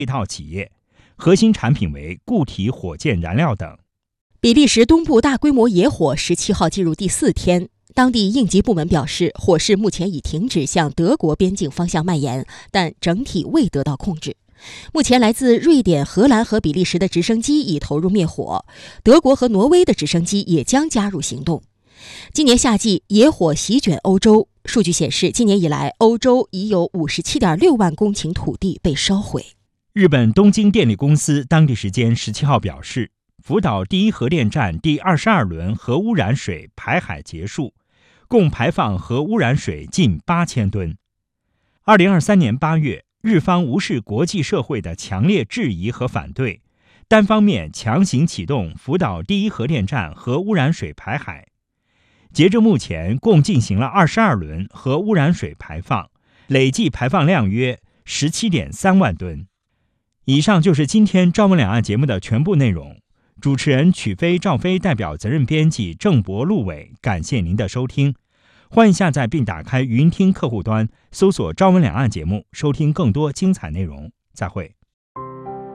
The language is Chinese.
配套企业，核心产品为固体火箭燃料等。 比利时东部大规模野火17号进入第4天，当地应急部门表示，火势目前已停止向德国边境方向蔓延，但整体未得到控制。目前来自瑞典、荷兰和比利时的直升机已投入灭火，德国和挪威的直升机也将加入行动。今年夏季野火席卷欧洲，数据显示，今年以来欧洲已有57.6万公顷土地被烧毁。 日本东京电力公司当地时间17号表示，福岛第一核电站第22轮核污染水排海结束，共排放核污染水近8000吨。2023年8月，日方无视国际社会的强烈质疑和反对，单方面强行启动福岛第一核电站核污染水排海。截至目前，共进行了22轮核污染水排放，累计排放量约17.3万吨。以上就是今天朝闻两岸节目的全部内容。主持人曲飞、赵飞代表责任编辑郑博、陆伟，感谢您的收听。欢迎下载并打开云听客户端，搜索朝闻两岸节目，收听更多精彩内容。再会。